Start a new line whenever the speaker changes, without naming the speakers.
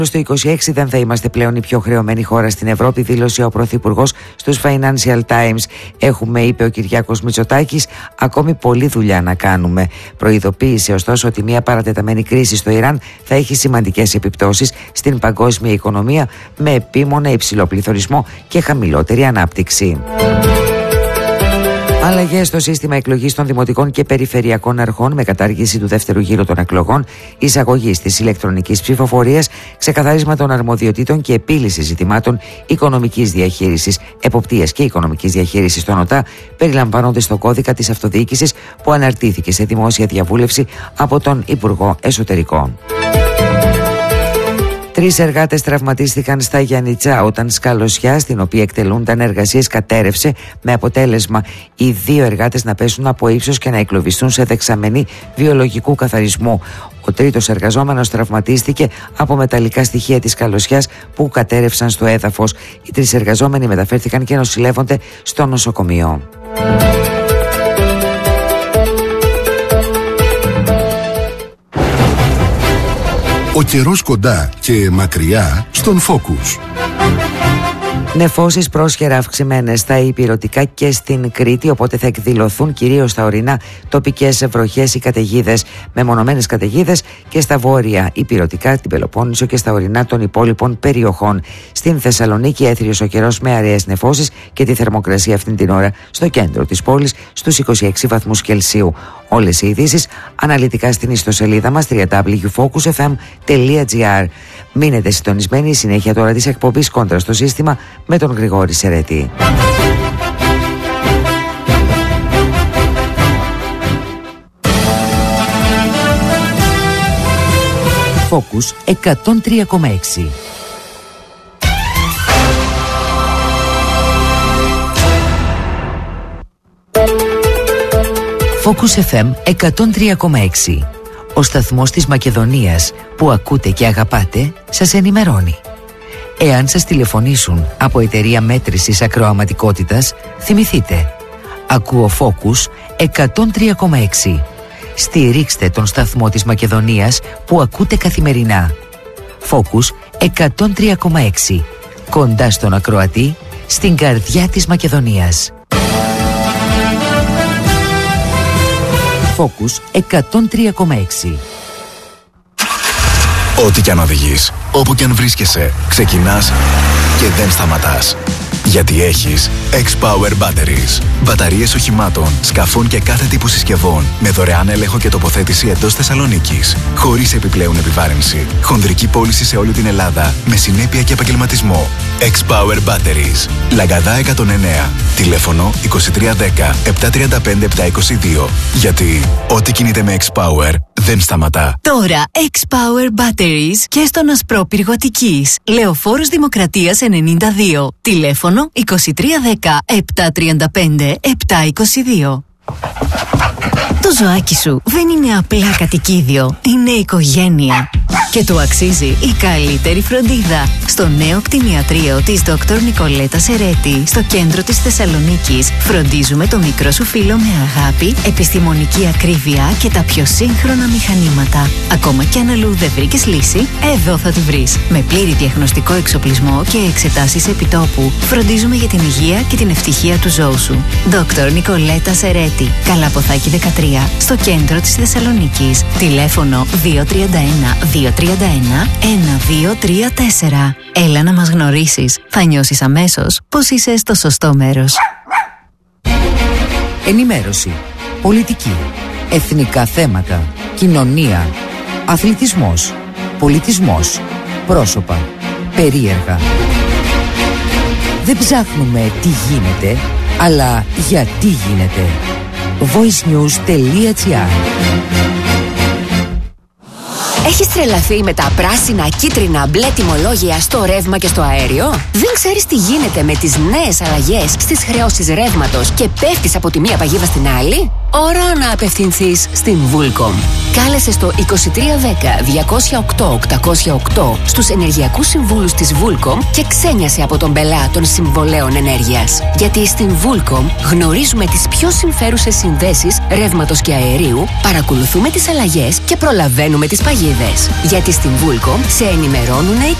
Στο 26 δεν θα είμαστε πλέον η πιο χρεωμένη χώρα στην Ευρώπη, δήλωσε ο Πρωθυπουργός στους Financial Times. Έχουμε, είπε ο Κυριάκος Μητσοτάκης, ακόμη πολλή δουλειά να κάνουμε. Προειδοποίησε ωστόσο ότι μια παρατεταμένη κρίση στο Ιράν θα έχει σημαντικές επιπτώσεις στην παγκόσμια οικονομία, με επίμονα υψηλό πληθωρισμό και χαμηλότερη ανάπτυξη. Αλλαγές στο σύστημα εκλογής των δημοτικών και περιφερειακών αρχών, με κατάργηση του δεύτερου γύρου των εκλογών, εισαγωγή της ηλεκτρονικής ψηφοφορίας, ξεκαθάρισμα των αρμοδιοτήτων και επίλυση ζητημάτων οικονομικής διαχείρισης, εποπτείας και οικονομικής διαχείρισης των ΟΤΑ περιλαμβάνονται στο κώδικα της αυτοδιοίκησης που αναρτήθηκε σε δημόσια διαβούλευση από τον Υπουργό Εσωτερικών. 3 εργάτες τραυματίστηκαν στα Γιαννιτσά όταν σκαλωσιά στην οποία εκτελούνταν εργασίες κατέρευσε, με αποτέλεσμα οι 2 εργάτες να πέσουν από ύψος και να εγκλωβιστούν σε δεξαμενή βιολογικού καθαρισμού. Ο 3ος εργαζόμενος τραυματίστηκε από μεταλλικά στοιχεία της σκαλωσιάς που κατέρευσαν στο έδαφος. Οι 3 εργαζόμενοι μεταφέρθηκαν και νοσηλεύονται στο νοσοκομείο.
Ο καιρός κοντά και μακριά στον Focus.
Νεφώσεις πρόσχερα αυξημένες στα ηπειρωτικά και στην Κρήτη, οπότε θα εκδηλωθούν κυρίως στα ορεινά τοπικές βροχές ή καταιγίδες, μεμονωμένες καταιγίδες και στα βόρεια ηπειρωτικά, την Πελοπόννησο και στα ορεινά των υπόλοιπων περιοχών. Στην Θεσσαλονίκη έθριος ο καιρός με αραιές νεφώσεις και τη θερμοκρασία αυτήν την ώρα στο κέντρο της πόλης στους 26 βαθμούς Κελσίου. Όλες οι ειδήσεις αναλυτικά στην ιστοσελίδα μας www.focusfm.gr. Μείνετε συντονισμένοι, η συνέχεια τώρα της εκπομπής Κόντρα στο σύστημα με τον Γρηγόρη Σερέτη. Focus 103,6. Focus FM 103,6. Ο σταθμός της Μακεδονίας που ακούτε και αγαπάτε σας ενημερώνει. Εάν σας τηλεφωνήσουν από εταιρεία μέτρησης ακροαματικότητας, θυμηθείτε. Ακούω Focus 103,6. Στηρίξτε τον σταθμό της Μακεδονίας που ακούτε καθημερινά. Focus 103,6. Κοντά στον ακροατή, στην καρδιά της Μακεδονίας. Focus 103,6.
Ό,τι κι αν οδηγείς, όπου κι αν βρίσκεσαι, ξεκινάς και δεν σταματάς. Γιατί έχεις X-Power Batteries. Μπαταρίες οχημάτων, σκαφών και κάθε τύπου συσκευών με δωρεάν έλεγχο και τοποθέτηση εντός Θεσσαλονίκης. Χωρίς επιπλέον επιβάρυνση. Χονδρική πώληση σε όλη την Ελλάδα με συνέπεια και επαγγελματισμό. X-Power Batteries. Λαγκαδά 109. Τηλέφωνο 2310 735 722. Γιατί ό,τι κινείται με X-Power δεν σταματά.
Τώρα X-Power Batteries και στον Ασπρόπυργο Αττικής. Λεωφόρος Δημοκρατίας 92. Τηλέφωνο 2310 735 722. Το ζωάκι σου δεν είναι απλά κατοικίδιο, είναι οικογένεια. Και του αξίζει η καλύτερη φροντίδα. Στο νέο κτηνιατρίο της Dr. Νικολέτα Σερέτη, στο κέντρο της Θεσσαλονίκης, φροντίζουμε το μικρό σου φίλο με αγάπη, επιστημονική ακρίβεια και τα πιο σύγχρονα μηχανήματα. Ακόμα κι αν αλλού δεν βρήκες λύση, εδώ θα τη βρεις. Με πλήρη διαγνωστικό εξοπλισμό και εξετάσεις επιτόπου, φροντίζουμε για την υγεία και την ευτυχία του ζώου σου. Dr. Νικολέτα Σερέτη, Καλαποθάκη 13, στο κέντρο της Θεσσαλονίκης. Τηλέφωνο 231 231 1234. Έλα να μας γνωρίσεις. Θα νιώσεις αμέσως πως είσαι στο σωστό μέρος.
Ενημέρωση, πολιτική, εθνικά θέματα, κοινωνία, αθλητισμός, πολιτισμός, πρόσωπα, περίεργα. Δεν ψάχνουμε τι γίνεται, αλλά γιατί γίνεται. voicenews.gr.
Έχεις τρελαθεί με τα πράσινα, κίτρινα, μπλε τιμολόγια στο ρεύμα και στο αέριο? Δεν ξέρεις τι γίνεται με τις νέες αλλαγές στις χρεώσεις ρεύματος και πέφτεις από τη μία παγίδα στην άλλη? Ώρα να απευθυνθείς στην Vulcom. Κάλεσε στο 2310 208 808 στους ενεργειακούς συμβούλους της Vulcom και ξένιασε από τον πελά των συμβολέων ενέργειας. Γιατί στην Vulcom γνωρίζουμε τις πιο συμφέρουσες συνδέσεις ρεύματος και αερίου, παρακολουθούμε τις αλλαγές και προλαβαίνουμε τις παγίδες παγίδες. Γιατί στην Vulcom σε ενημερώνουν